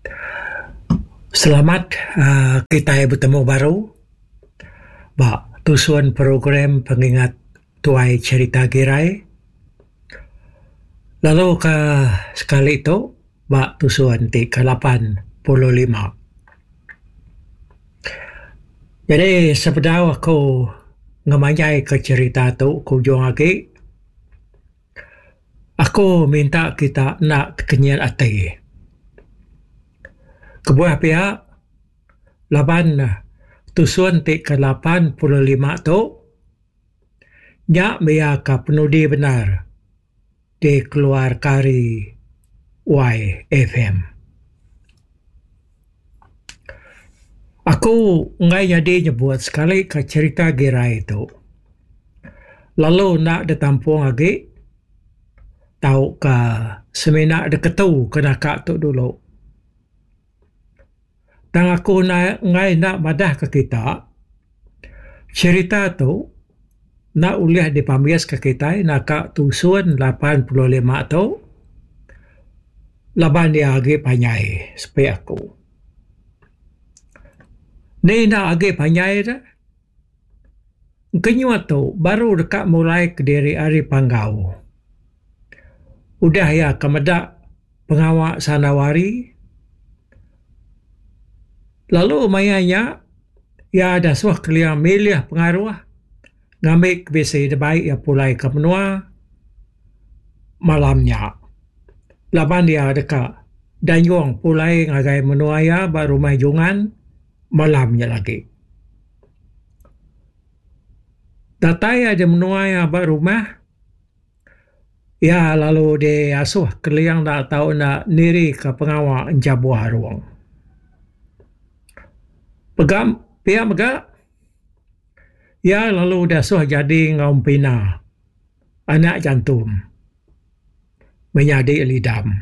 Selamat kita bertemu baru. Tusuan program pengingat tuai cerita Girai. Lalu ke sekali itu, tusuan ti ke-85. Jadi sebenarnya aku ngemanyai ke cerita tu, ku juang lagi. Aku minta kita nak kenyal hati. Kebuah pihak laban tusuan ti ke-85 tu nya mea ka penudi benar di keluar kari YFM. Aku ngai jadi nyebut sekali ke cerita Girai itu. Lalu nak ditampung lagi tahu ke semina deketu kena kak tu dulu. Dan aku ngai nak madah ke kita cerita tu nak uliah dipamias ke kita nak kak tusuan 85 tu laban dia agi panyai supaya aku. Ni nak agi panyai dah. Kenyuat tu baru dekat mulai ke diri Ari Panggau. Udah ya kemedak pengawak sanawari. Lalu mayanya ya ada suah keliang milih pengaruh ngambil kebisi baik ya pulai ke menua malamnya. Laban dia dekat danyong pulai ngagai menua ya baru majungan malamnya lagi. Datai ada menua ya baru rumah ya lalu dia asuh keliang tak tahu nak niri ke pengawak jabuah ruang. Pegam, pihak megak. Ya lalu dah suah jadi ngaum pina. Anak jantung. Menjadi lidam.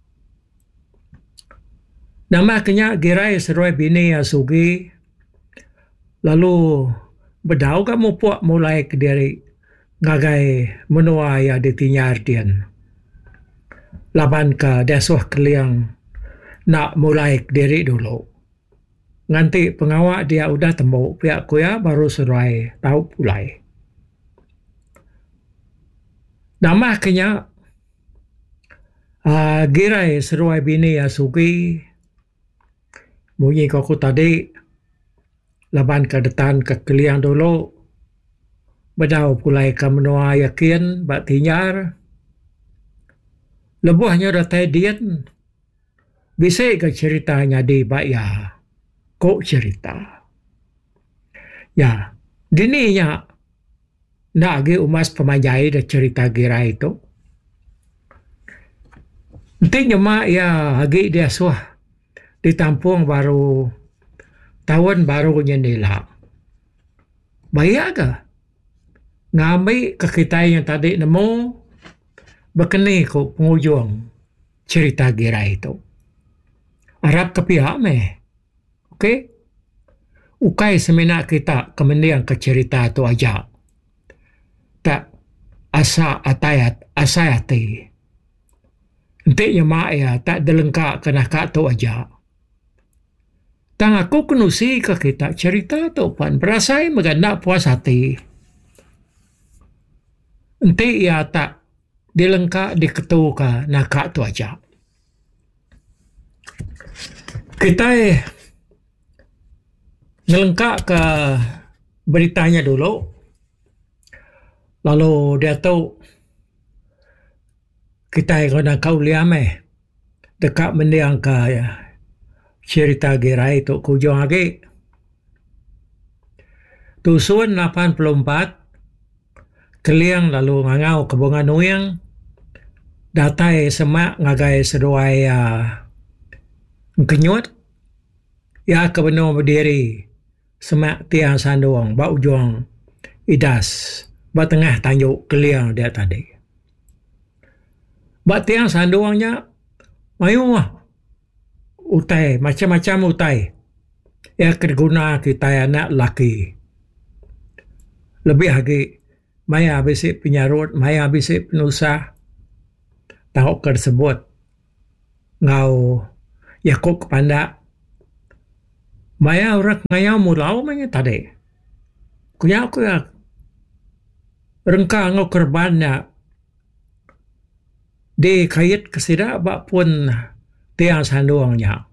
Nama kenya Girai seruai bini asugi. Lalu bedau kamu puak mulai ke diri. Ngagai menua ya ditinyar dian. Laban ke dah suah keliang. Nak mulai ke diri dulu. Nganti pengawak dia udah tembuk pihak kuya baru seruai tahu pulai. Nama kenya Girai seruai bini asugi bunyi kaku tadi laban ke detan ke keliang dulu bedau pulai ke menua yakin bak tinyar lebuhnya datai dian bisa ke ceritanya di bak ya kok cerita. Ya, dininya nak agi umas pemanjai dah cerita Girai itu. Nantinya mak ya agi dia suah ditampung baru tahun barunya nila. Bayar ke? Ngambil ke kita yang tadi nemu berkeni ke pengujung cerita Girai itu. Harap ke pihak meh. Okey? Ukai semena kita kemendiang ke cerita tu aja. Tak asa atayat, asayati. Nantinya mak ya tak delengkak kena kak tu aja. Tang aku kenusi ke kita cerita tu pan. Berasai meganda puas hati. Nanti ya tak dilengkak diketu ke nak kak tu aja. Kita ngelengkak ke beritanya dulu. Lalu dia tahu kita kena kau liame dekat mendiang ke cerita Girai itu kujung lagi. Tusuan 84 keliang lalu ngangau ke bunga nuyang datai semak ngagai seruai kenyut ya kebenar berdiri semak tiang sanduang bau juang idas ba tengah tanjuk keliang dia tadi. Ba tiang sanduangnya mayu utai macam-macam utai ya kerguna kita anak laki. Lebih lagi maya bisik penyarut maya bisik penusah tahu tersebut ngau Ya ko kepanda maya orang ngayau mulau manya tadi. Kunya aku ya rengka ngau kerbannya di kait kesida bak pun tiang sanduangnya.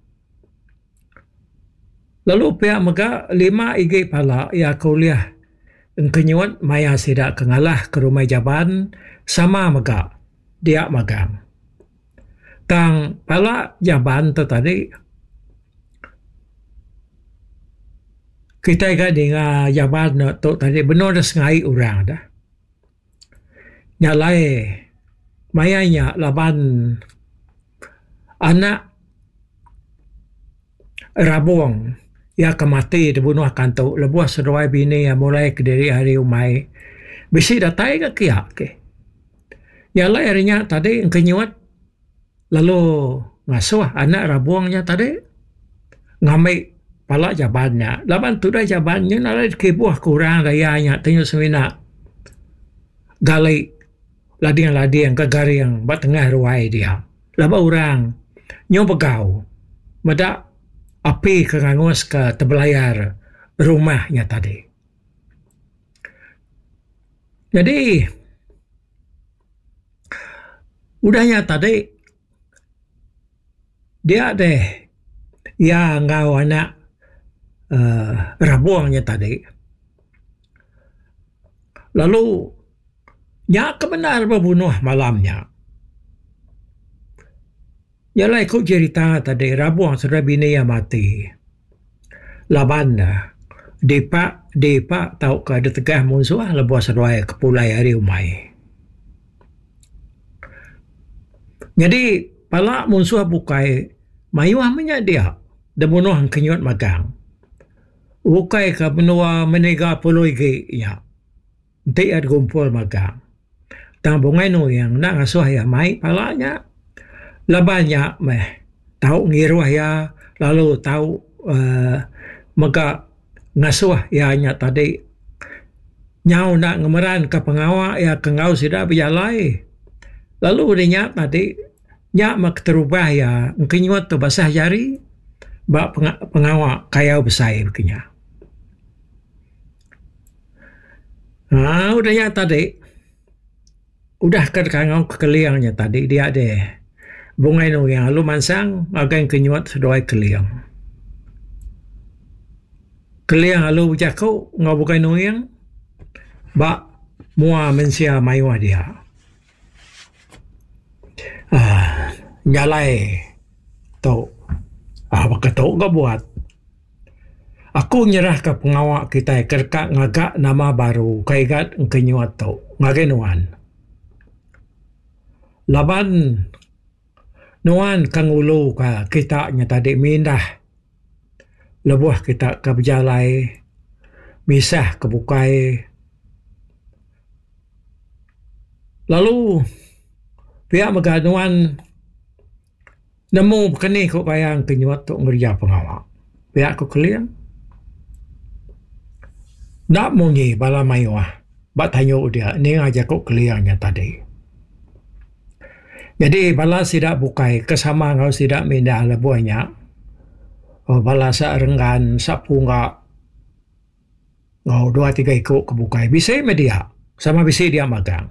Lalu pihak mega 5 igi pala ya kuliah engkenyuat maya sida kengalah ke rumah jaban sama mega dia magang. Tang pala jaban tu tadi kita kan dengan jaban tu tadi benar sengai orang dah. Nyalai mayanya laban anak rabung ya kemati dibunuh kanto lebuah seruai bini yang mulai ke diri hari umai bisi datai ke kia ke. Nyalai harinya tadi engkenyuat lalu ngasuh anak rabuangnya tadi ngamai pala jabannya. Laban tu dah jabannya nalai kebuah kurang rayanya tengok semina galai lading-lading ke garing bat tengah ruai dia. Laba orang nyo begau meda api kerangus ke terbelayar rumahnya tadi. Jadi udahnya tadi dia deh ya ngau anak rabuangnya tadi. Lalu nya kebenar berbunuh malamnya. Yalah ikut cerita tadi rabuang sudah bini yang mati. Laban depa tahu ke ada tegah musuh lebuah seruai kepulai hari umai. Jadi pala musuh bukai mayuah menya dia debunuh kenyut magang. Bukai ke benua menega puluh igi ya. Dia gumpul magang. Tang bungai no yang nak ngasuh ya mai palanya labanya meh tahu ngiruah ya lalu tahu maka ngasuh ya nya tadi nyau nak ngemeran ke pengawak ya kengau sida berjalai lalu dia tadi nya mak terubah ya mungkin tu basah jari bak pengawak kayau besai begini. Udahnya tadi udah kangau kekeliangnya tadi dia deh bungai no yang lu mansang akan kenyuat sedoai keliang lu jakau ngau bukai no yang bak mua mensia mayuah dia nyalai tu apa tau gak buat aku nyerah ke pengawak kita kerka ngagak nama baru kaigat kenyuat tu ngagenuan laban nuan kang ulu ka kita nya tadi mindah lebuah kita ke berjalai misah ke bukai lalu pihak meganuan nemu kini ko bayang kenyuat tu ngerja pengawak pihak ko keliang nak mungi bala mayuah bat tanyo dia ni aja ko keliangnya tadi. Jadi bala sidak bukai kesama ngau sidak minda lebuahnya. Bala sa renggan sapu ngau 2-3 ikut ke bukai. Bisa media sama bisa dia magang.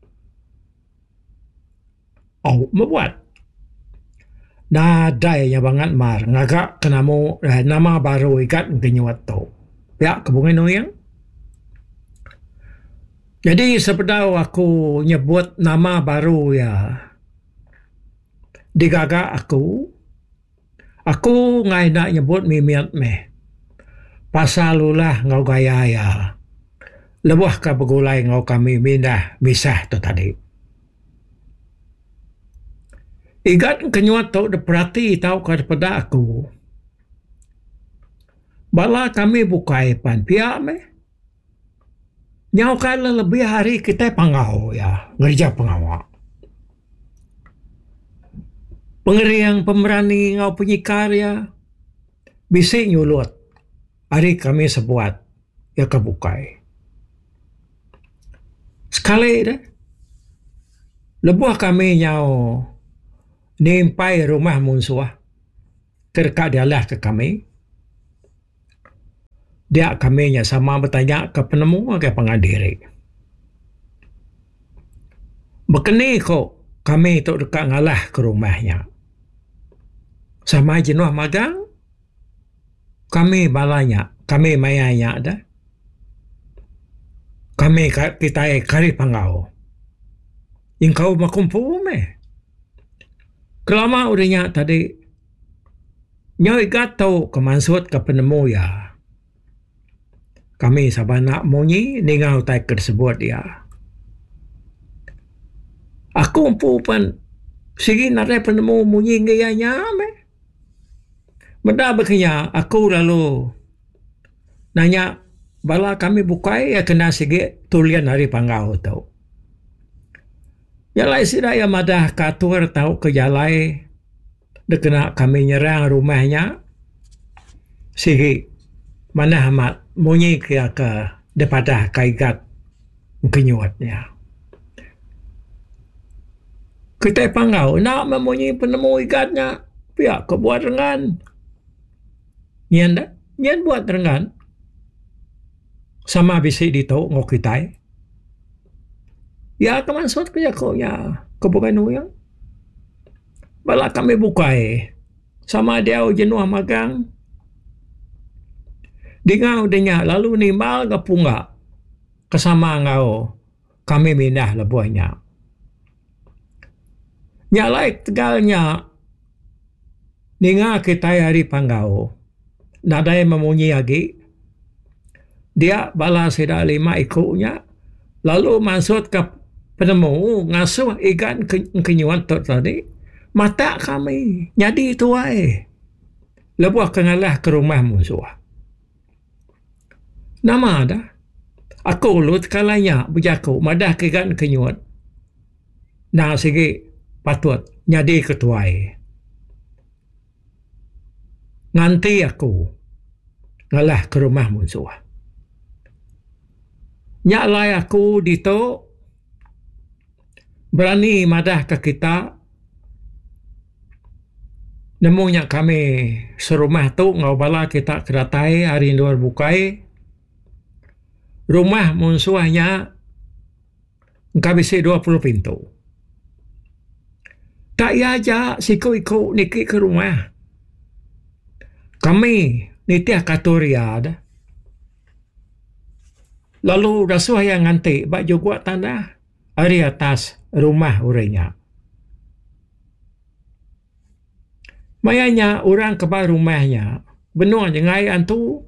Membuat. Nadai nya banget mar ngagak kenamu nama baru ikat kenyuat tu. Ya kebungan noyang. Jadi sepedau aku nyebut nama baru ya. Digaga aku ngai nak nyebut mimiat meh pasal ulah ngau gaya ya lebuah ka begulai ngau kami mindah misah tu tadi igat kenyuat tu deperati tau ka daripada aku bala kami bukai pan pihak meh nyau kala lebih hari kita pangau ya ngerja pengawak pengeriang pemerani ngau penyikar ya bisik nyulut hari kami sebuat ya kebukai sekali dah lebuah kami nyau nimpai rumah musuh Kerka dia lah ke kami. Dia kami nya sama bertanya ke penemu ke pengadiri. Bekeni kok kami tu dekat ngalah ke rumahnya. Sama jenuh magang, kami balanya, kami mayanya dah. Kami kita kari pangau. Yang kau makumpu me. Kelama udahnya tadi, nyoi gatau kemansut ke penemu ya. Kami sabana munyi ningau tai tersebut ya. Aku umpupan sige nare penemu munyi ngayanya me. Benda bekenya aku lalu nanya bala kami bukai ya kena sige tulian hari panggau tau. Yalai sida ya madah katur tau ke jalai dekena kami nyerang rumahnya sige mana amat munyi ke daripada kaigat kenyuatnya. Kita panggau nak memunyi penemu igatnya pihak ke buat rengan. Nyan buat rengan. Sama bisik ditau ngok kita. Ya kemansut ke jako ya kebukan yang. Bala kami bukai. Sama dia jenuh magang. Dingau denya lalu nimbal ke punga kesama ngau kami mindah lebuhnya. Nyalai tegalnya ninga kita hari panggau nadai memunyi lagi dia bala sida lima ikutnya lalu masuk ke penemu ngasuh ikan kenyuan tu tadi mata kami jadi tuai lebuh kengalah ke rumah musuh. Nama dah. Aku lut kalanya berjaku madah kegan kenyuat. Nah sige patut nyadi ketuai. Nganti aku ngalah ke rumah musuh. Nyalai aku dito berani madah ke kita. Nemunya kami serumah tu ngau bala kita keratai hari luar bukai. Rumah musuhnya kabisi 20 pintu. Tak ya aja siku-iku niki ke rumah. Kami nitiah katoria dah. Lalu rasuah yang nganti bak juga tanah hari atas rumah urainya. Mayanya orang kebal rumahnya benar jengai antu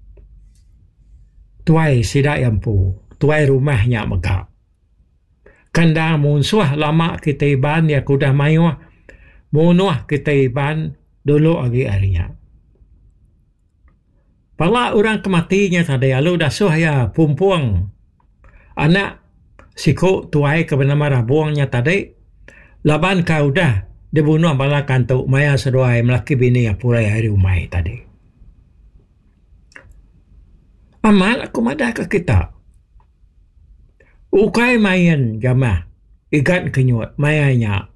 tuai sidak yampu, tuai rumahnya megak. Kanda munsuah lama kita iban ya kudah mayuah, munuah kita iban dulu lagi harinya. Pala orang kematinya tadi, lalu dah suah ya pumpuang anak siku tuai ke bernama rabuangnya tadi, laban kau dah dibunuh bala kantuk maya seduai melaki bini yang purai hari umai tadi. Amal aku madah ke kita. Ukai mayan jamah. Ikat kenyut. Mayanya.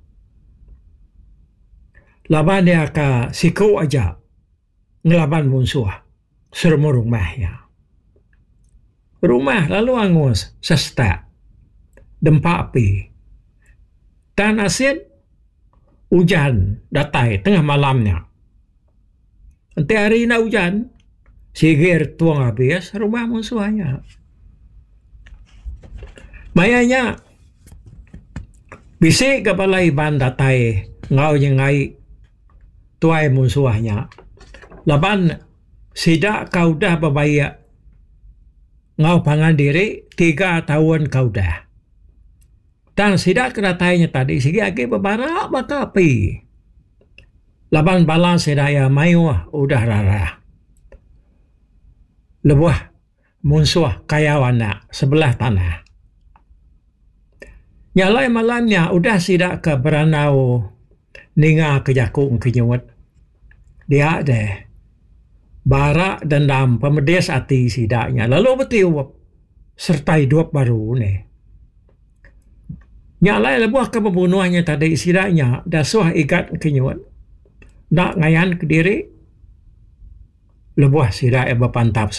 Laban dia ke siku aja. Ngelaban musuh. Serumur rumahnya. Rumah lalu angus. Sesta. Dempa api. Dan asin. Hujan. Datai tengah malamnya. Nanti hari nak hujan. Sigir tuang habis rumah musuhnya. Mayanya bisik kepala iban datai ngau jengai tuai musuhnya. Laban sidak kau dah berbaya ngau pangan diri 3 tahun kau dah. Dan sidak kedatainya tadi sigi lagi berbarak baka api. Laban balang sidaya mayuah udah rarah. Lebuah musuh kayawana sebelah tanah. Nyalai malamnya udah sidak ke beranau ninga ke jakung kenyut. Dia deh barak dendam pemedis hati sidaknya. Lalu betiup serta hidup baru ni. Nyalai lebuah ke pembunuhannya tadi sidaknya dah suah ikat kenyut. nak ngayan ke diri lebuh sida e bapantap